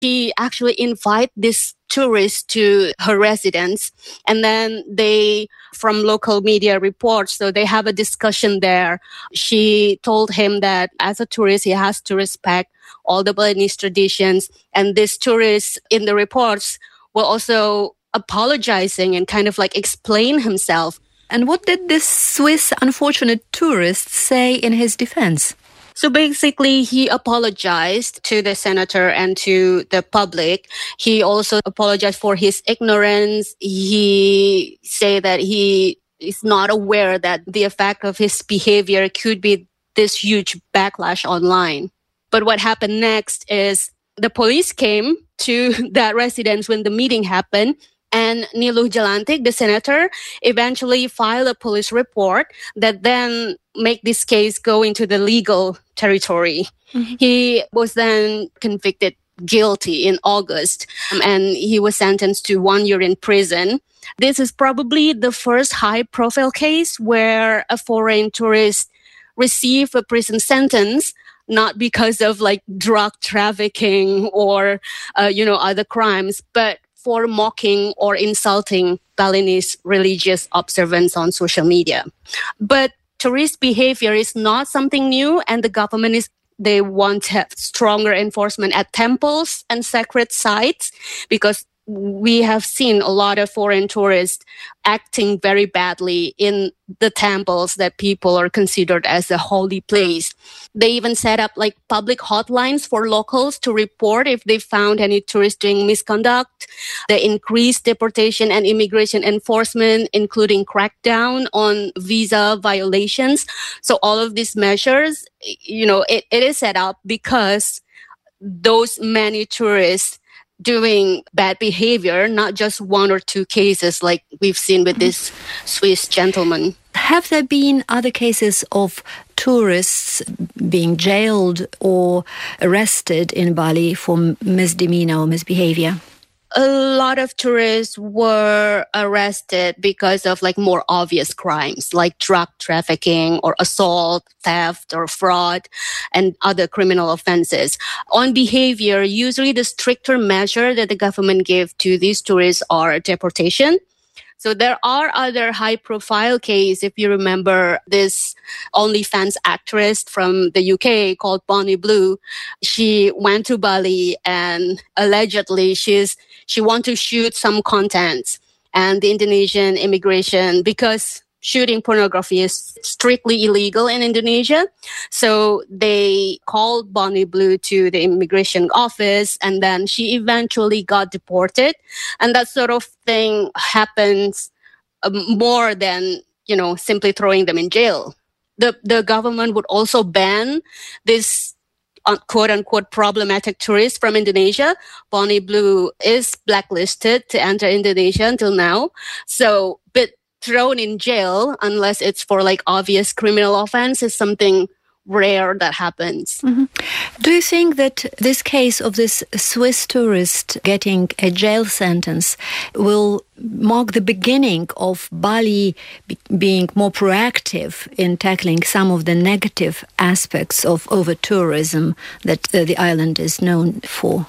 She actually invite this tourist to her residence, and then from local media reports, so they have a discussion there. She told him that as a tourist, he has to respect all the Balinese traditions. And this tourist in the reports were also apologizing and kind of like explain himself. And what did this Swiss unfortunate tourist say in his defense? So basically, he apologized to the senator and to the public. He also apologized for his ignorance. He said that he is not aware that the effect of his behavior could be this huge backlash online. But what happened next is the police came to that residence when the meeting happened. And Niluh Jalantik, the senator, eventually filed a police report that then make this case go into the legal territory. Mm-hmm. He was then convicted guilty in August, and he was sentenced to 1 year in prison. This is probably the first high-profile case where a foreign tourist received a prison sentence, not because of like drug trafficking or, other crimes, but for mocking or insulting Balinese religious observance on social media. But tourist behavior is not something new, and the government they want to have stronger enforcement at temples and sacred sites, because we have seen a lot of foreign tourists acting very badly in the temples that people are considered as a holy place. They even set up like public hotlines for locals to report if they found any tourists doing misconduct. They increased deportation and immigration enforcement, including crackdown on visa violations. So all of these measures, it is set up because those many tourists doing bad behavior, not just one or two cases like we've seen with this Swiss gentleman. Have there been other cases of tourists being jailed or arrested in Bali for misdemeanor or misbehavior? A lot of tourists were arrested because of like more obvious crimes like drug trafficking or assault, theft or fraud and other criminal offenses. On behavior, usually the stricter measure that the government gave to these tourists are deportation. So there are other high-profile cases. If you remember this OnlyFans actress from the UK called Bonnie Blue, she went to Bali and allegedly she wanted to shoot some content. And the Indonesian immigration, because shooting pornography is strictly illegal in Indonesia, so they called Bonnie Blue to the immigration office, and then she eventually got deported. And that sort of thing happens more than, simply throwing them in jail. The government would also ban this quote-unquote problematic tourists from Indonesia. Bonnie Blue is blacklisted to enter Indonesia until now. So, but thrown in jail, unless it's for like obvious criminal offense, is something rare that happens. Mm-hmm. Do you think that this case of this Swiss tourist getting a jail sentence will mark the beginning of Bali being more proactive in tackling some of the negative aspects of over-tourism that the island is known for?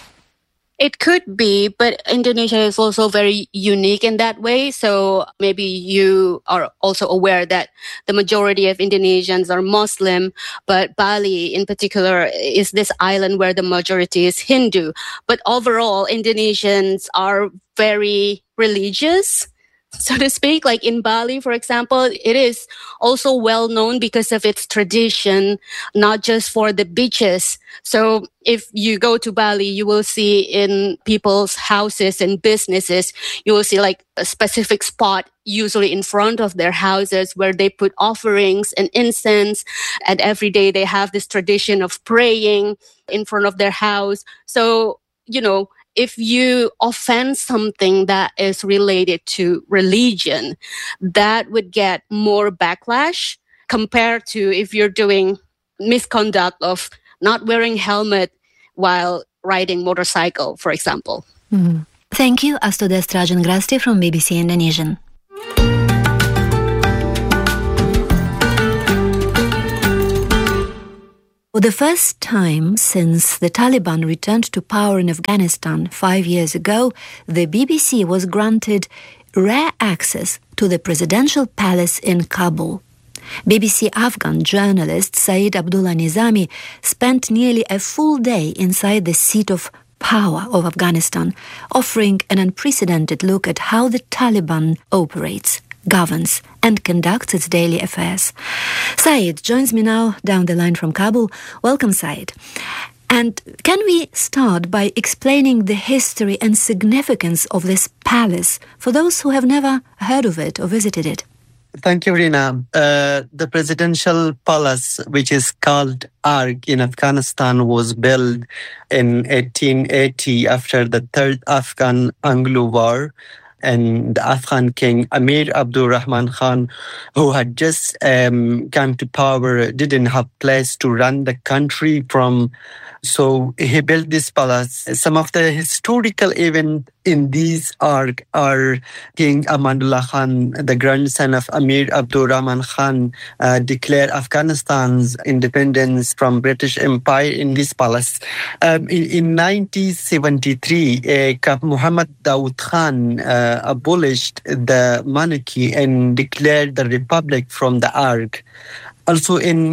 It could be, but Indonesia is also very unique in that way. So maybe you are also aware that the majority of Indonesians are Muslim, but Bali in particular is this island where the majority is Hindu. But overall, Indonesians are very religious, so to speak. Like in Bali, for example, it is also well known because of its tradition, not just for the beaches. So if you go to Bali, you will see in people's houses and businesses, you will see like a specific spot, usually in front of their houses, where they put offerings and incense. And every day they have this tradition of praying in front of their house. So, if you offend something that is related to religion, that would get more backlash compared to if you're doing misconduct of not wearing helmet while riding motorcycle, for example. Mm-hmm. Thank you, Astudes Trajangrasti from BBC Indonesian. For the first time since the Taliban returned to power in Afghanistan 5 years ago, the BBC was granted rare access to the presidential palace in Kabul. BBC Afghan journalist Saeed Abdullah Nizami spent nearly a full day inside the seat of power of Afghanistan, offering an unprecedented look at how the Taliban operates, governs and conducts its daily affairs. Saeed joins me now down the line from Kabul. Welcome, Saeed. And can we start by explaining the history and significance of this palace for those who have never heard of it or visited it? Thank you, Rina. The presidential palace, which is called Arg in Afghanistan, was built in 1880 after the Third Afghan Anglo War. And the Afghan king, Amir Abdur Rahman Khan, who had just come to power, didn't have place to run the country from. So he built this palace. Some of the historical events in these are King Amanullah Khan, the grandson of Amir Abdur Rahman Khan, declared Afghanistan's independence from British Empire in this palace. In 1973, Muhammad Dawood Khan abolished the monarchy and declared the republic from the Arg. Also in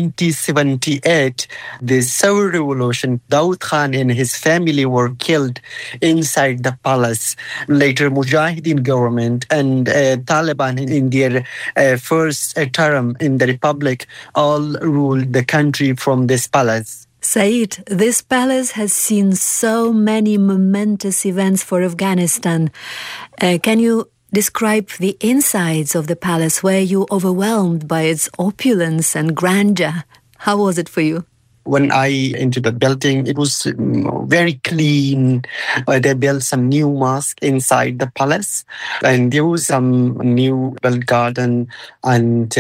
1978, the civil revolution, Dawood Khan and his family were killed inside the palace. Later, Mujahideen government and Taliban in their first term in the republic all ruled the country from this palace. Saeed, this palace has seen so many momentous events for Afghanistan. Can you describe the insides of the palace? Were you overwhelmed by its opulence and grandeur? How was it for you? When I entered the building, it was very clean. They built some new mosque inside the palace, and there was some new built garden, and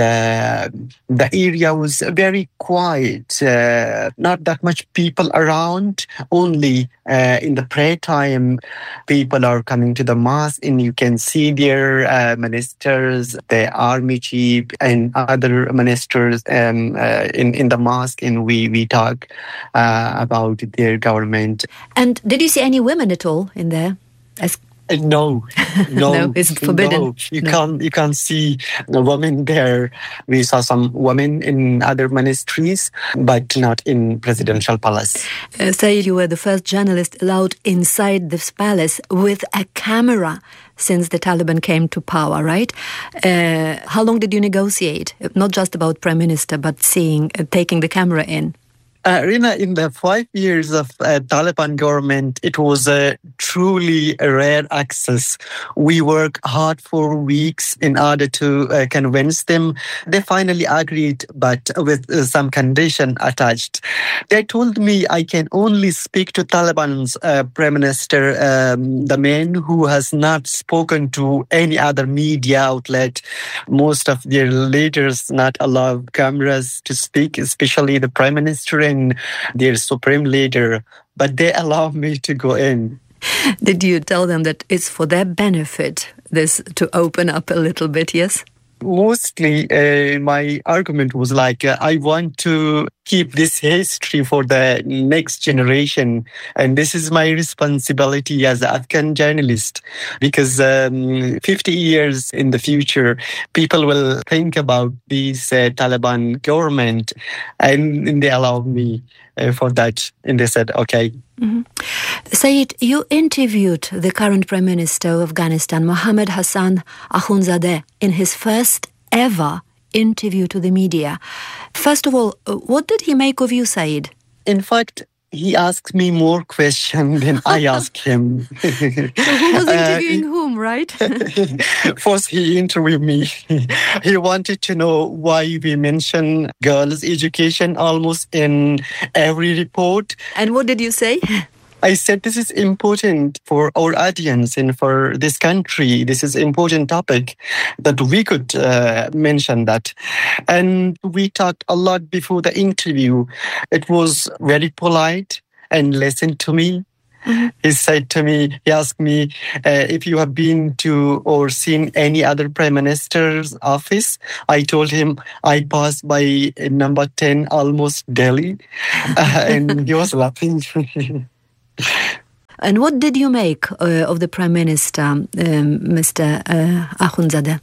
the area was very quiet. Not that much people around. Only in the prayer time, people are coming to the mosque, and you can see their ministers, the army chief, and other ministers in the mosque, and we talk about their government. And did you see any women at all in there? No, no, it's forbidden. No, you can't see a woman there. We saw some women in other ministries, but not in presidential palace. Saeed, you were the first journalist allowed inside this palace with a camera since the Taliban came to power, right? How long did you negotiate? Not just about Prime Minister, but taking the camera in. Rina, in the 5 years of Taliban government, it was truly a rare access. We worked hard for weeks in order to convince them. They finally agreed, but with some condition attached. They told me I can only speak to Taliban's Prime Minister, the man who has not spoken to any other media outlet. Most of their leaders not allow cameras to speak, especially the Prime Minister and their supreme leader, but they allow me to go in. Did you tell them that it's for their benefit, this to open up a little bit, yes? Mostly, my argument was like, I want to keep this history for the next generation. And this is my responsibility as an Afghan journalist, because 50 years in the future, people will think about this Taliban government, and they allowed me for that. And they said, okay. Mm-hmm. Saeed, you interviewed the current Prime Minister of Afghanistan, Mohammad Hassan Akhundzadeh, in his first ever interview to the media. First of all, what did he make of you, Saeed? In fact, he asked me more questions than I asked him. So who was interviewing whom, right? First, he interviewed me. He wanted to know why we mention girls' education almost in every report. And what did you say? I said this is important for our audience and for this country. This is an important topic that we could mention that. And we talked a lot before the interview. It was very polite and listened to me. He said to me, he asked me if you have been to or seen any other prime minister's office. I told him I passed by number 10 almost daily. And he was laughing. And what did you make of the Prime Minister, Mr. Akhundzadeh?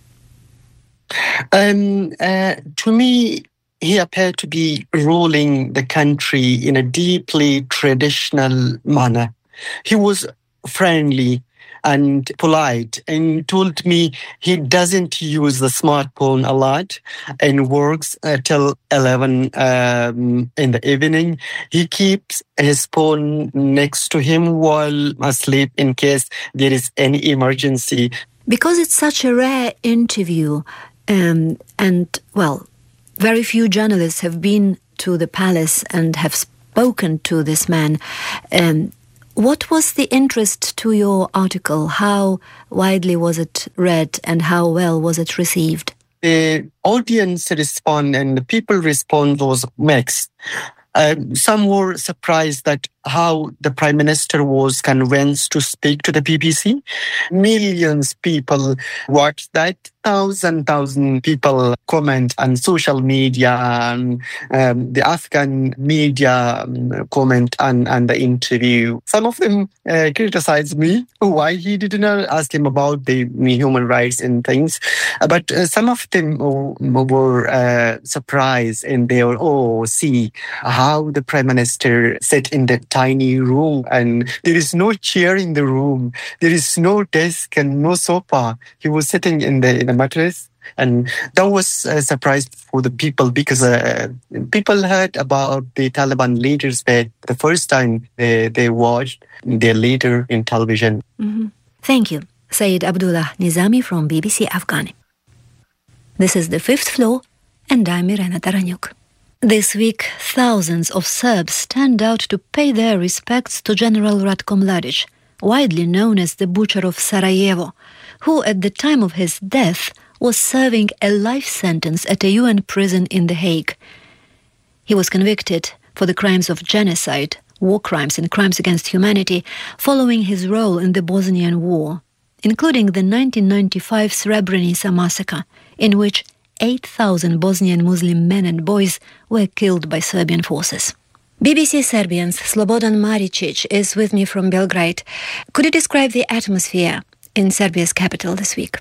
To me, he appeared to be ruling the country in a deeply traditional manner. He was friendly and polite and told me he doesn't use the smartphone a lot and works till 11 in the evening. He keeps his phone next to him while asleep in case there is any emergency. Because it's such a rare interview, and well, very few journalists have been to the palace and have spoken to this man. What was the interest to your article? How widely was it read and how well was it received? The audience respond and the people response was mixed. Some were surprised that how the Prime Minister was convinced to speak to the BBC. Millions people watched that. Thousand people comment on social media and the Afghan media comment on the interview. Some of them criticized me why he did not ask him about the human rights and things. But some of them were surprised and they were, see how the Prime Minister sat in the tiny room and there is no chair in the room. There is no desk and no sofa. He was sitting in the mattress. And that was a surprise for the people because people heard about the Taliban leaders that the first time they watched their leader in television. Mm-hmm. Thank you. Saeed Abdullah Nizami from BBC Afghani. This is The Fifth Floor and I'm Irena Taranyuk. This week, thousands of Serbs stand out to pay their respects to General Ratko Mladic, widely known as the Butcher of Sarajevo, who at the time of his death was serving a life sentence at a UN prison in The Hague. He was convicted for the crimes of genocide, war crimes and crimes against humanity following his role in the Bosnian War, including the 1995 Srebrenica massacre, in which 8,000 Bosnian Muslim men and boys were killed by Serbian forces. BBC Serbian's Slobodan Maricic is with me from Belgrade. Could you describe the atmosphere in Serbia's capital this week?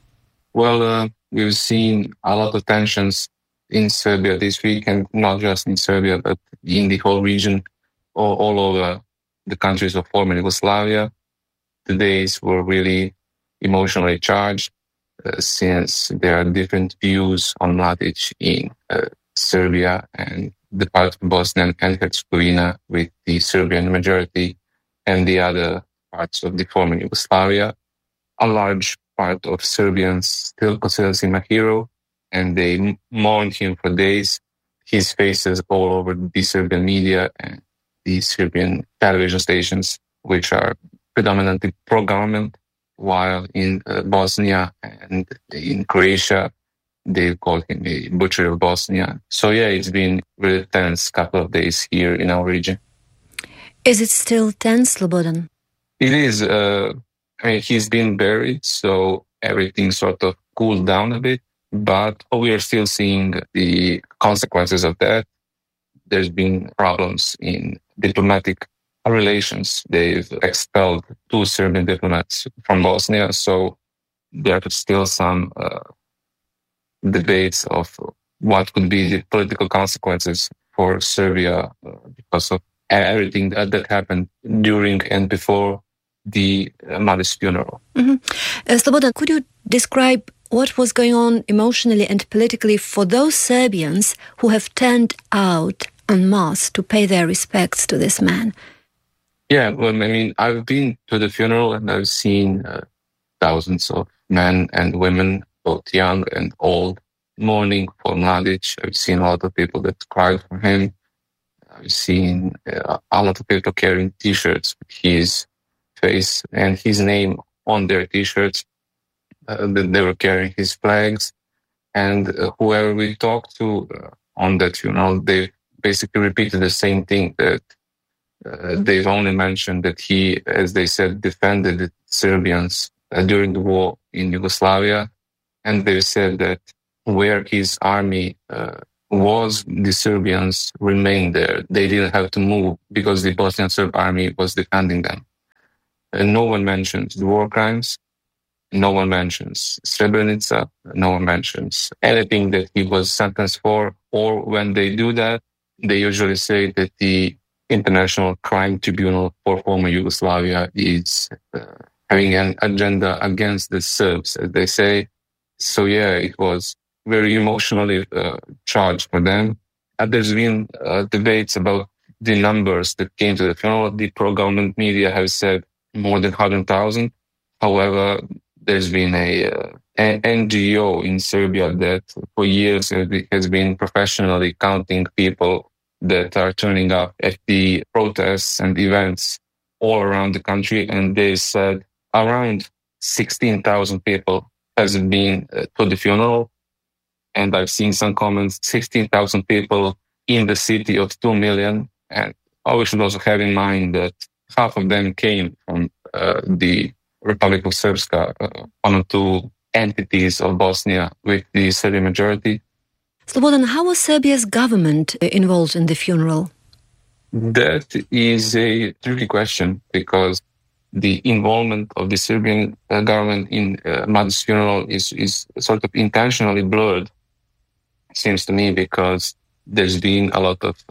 Well, we've seen a lot of tensions in Serbia this week, and not just in Serbia, but in the whole region, all over the countries of former Yugoslavia. The days were really emotionally charged since there are different views on Mladic in Serbia and the part of Bosnia and Herzegovina with the Serbian majority and the other parts of the former Yugoslavia. A large part of Serbians still considers him a hero, and they mourned him for days. His face is all over the Serbian media and the Serbian television stations, which are predominantly pro-government, while in Bosnia and in Croatia, they call him a Butcher of Bosnia. So yeah, it's been really tense couple of days here in our region. Is it still tense, Slobodan? It is. He's been buried, so everything sort of cooled down a bit, but we are still seeing the consequences of that. There's been problems in diplomatic relations. They've expelled 2 Serbian diplomats from Bosnia, so there are still some debates of what could be the political consequences for Serbia because of everything that happened during and before the Mladic funeral. Mm-hmm. Slobodan, could you describe what was going on emotionally and politically for those Serbians who have turned out en masse to pay their respects to this man? Yeah, well, I've been to the funeral and I've seen thousands of men and women, both young and old, mourning for Mladic. I've seen a lot of people that cried for him. I've seen a lot of people carrying T-shirts with his face and his name on their T-shirts. They were carrying his flags, and whoever we talked to on that funeral, they basically repeated the same thing, that they've only mentioned that he, as they said, defended the Serbians during the war in Yugoslavia. And they said that where his army was, the Serbians remained there. They didn't have to move because the Bosnian Serb army was defending them. And no one mentions the war crimes. No one mentions Srebrenica. No one mentions anything that he was sentenced for. Or when they do that, they usually say that the International Crime Tribunal for former Yugoslavia is having an agenda against the Serbs, as they say. So yeah, it was very emotionally charged for them. There's been debates about the numbers that came to the funeral. The pro-government media have said more than 100,000. However, there's been an NGO in Serbia that for years has been professionally counting people that are turning up at the protests and events all around the country. And they said around 16,000 people has been to the funeral. And I've seen some comments, 16,000 people in the city of 2 million. And we should also have in mind that half of them came from the Republic of Srpska, one or two entities of Bosnia with the Serbian majority. Slobodan, how was Serbia's government involved in the funeral? That is a tricky question because the involvement of the Serbian government in Mladic's funeral is sort of intentionally blurred, seems to me, because there's been a lot of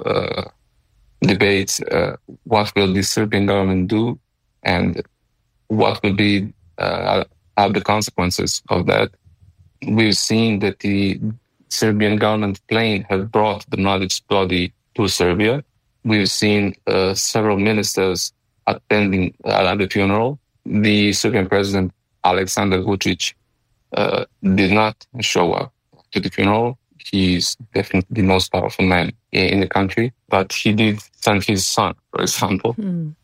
debates. What will the Serbian government do and what will be the consequences of that? We've seen that the Serbian government plane has brought the Mladic's body to Serbia. We've seen several ministers attending the funeral. The Serbian president, Aleksandar Vučić, did not show up to the funeral. He's definitely the most powerful man in the country, but he did send his son, for example.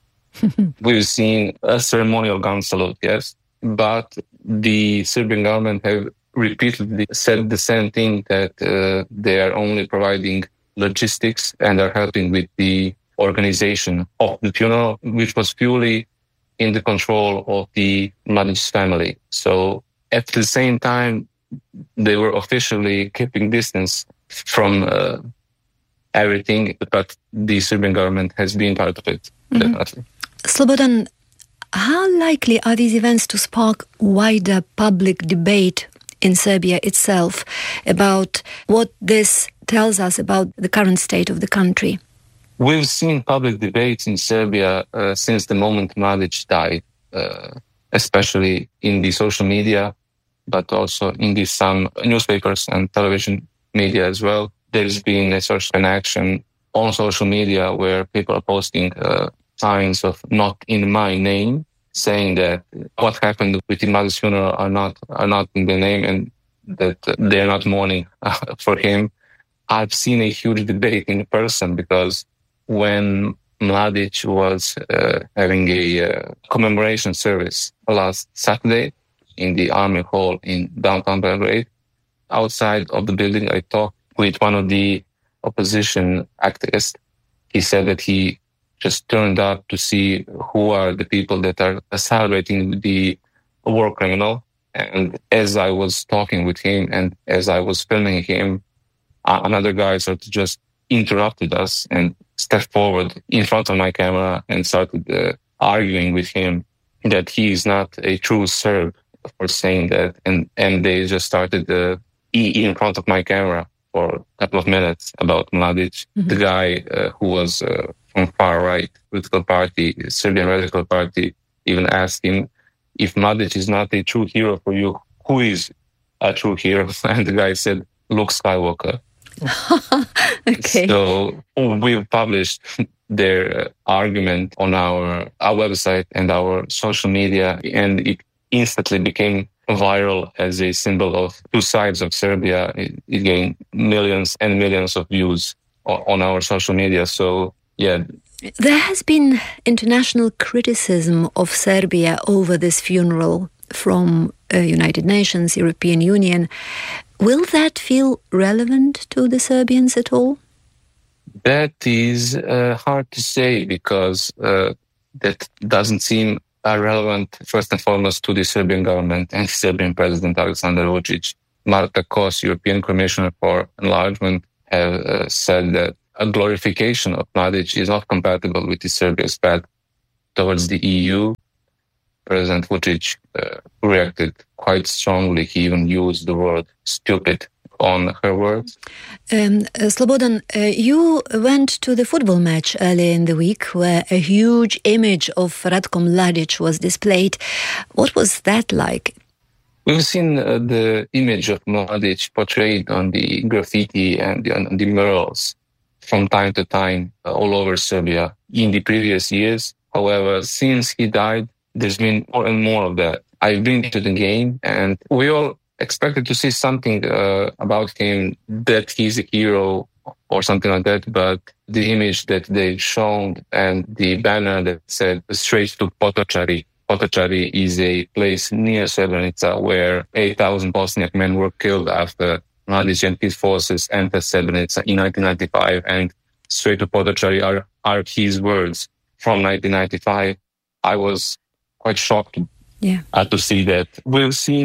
We've seen a ceremonial gun salute, yes, but the Serbian government have repeatedly said the same thing, that they are only providing logistics and are helping with the organization of the funeral, which was purely in the control of the Mladic's family. So at the same time, they were officially keeping distance from everything, but the Serbian government has been part of it, definitely. Slobodan, how likely are these events to spark wider public debate in Serbia itself about what this tells us about the current state of the country? We've seen public debates in Serbia since the moment Mladic died, especially in the social media, but also in some newspapers and television media as well. There's been a sort of an action on social media where people are posting signs of "not in my name," saying that what happened with the Mladic's funeral are not in the name and that they are not mourning for him. I've seen a huge debate in person because when Mladic was having a commemoration service last Saturday in the Army Hall in downtown Belgrade, outside of the building, I talked with one of the opposition activists. He said that he just turned up to see who are the people that are celebrating the war criminal. And as I was talking with him and as I was filming him, another guy sort of just interrupted us and stepped forward in front of my camera and started arguing with him that he is not a true Serb for saying that. And they just started in front of my camera for a couple of minutes about Mladic. The guy who was from far-right political party, Serbian Radical Party, even asked him, if Mladic is not a true hero for you, who is a true hero? And the guy said, Luke Skywalker. Okay. So we've published their argument on our website and our social media, and it instantly became viral as a symbol of two sides of Serbia. It gained millions and millions of views on our social media. So, yeah. There has been international criticism of Serbia over this funeral from United Nations, European Union. Will that feel relevant to the Serbians at all? That is hard to say because that doesn't seem relevant, first and foremost, to the Serbian government and Serbian President Aleksandar Vučić. Marta Kos, European Commissioner for Enlargement, have said that a glorification of Mladić is not compatible with Serbia's path towards the EU. President Vučić reacted quite strongly. He even used the word stupid on her words. Slobodan, you went to the football match earlier in the week where a huge image of Ratko Mladić was displayed. What was that like? We've seen the image of Mladić portrayed on the graffiti and on the murals from time to time all over Serbia in the previous years. However, since he died, there's been more and more of that. I've been to the game and we all expected to see something about him, that he's a hero or something like that, but the image that they shown and the banner that said straight to Potočari. Potočari is a place near Srebrenica where 8,000 Bosniak men were killed after Mladić and his forces entered Srebrenica in 1995, and straight to Potočari are his words from 1995. I was quite shocked to see that. We've seen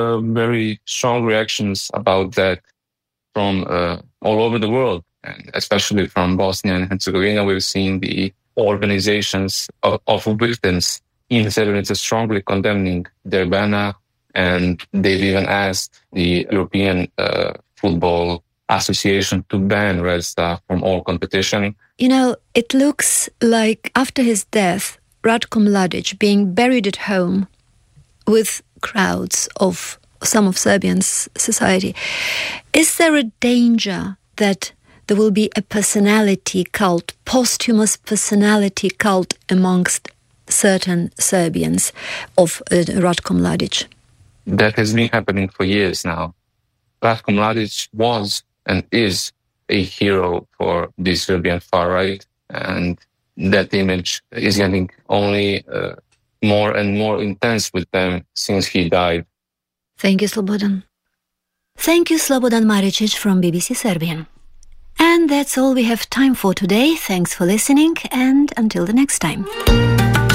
very strong reactions about that from all over the world, and especially from Bosnia and Herzegovina. We've seen the organizations of victims in Srebrenica strongly condemning their banner, and they've even asked the European Football Association to ban Red Star from all competition. You know, it looks like after his death, Ratko Mladić being buried at home with crowds of some of Serbian society. Is there a danger that there will be a personality cult, posthumous personality cult amongst certain Serbians of Ratko Mladić? That has been happening for years now. Ratko Mladić was and is a hero for the Serbian far right, and that image is getting only more and more intense with them since he died. Thank you, Slobodan. Thank you, Slobodan Maricic from BBC Serbian. And that's all we have time for today. Thanks for listening, and until the next time.